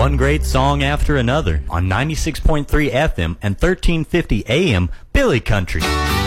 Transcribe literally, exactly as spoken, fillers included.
one great song after another on ninety-six point three F M and thirteen fifty A M Billy Country.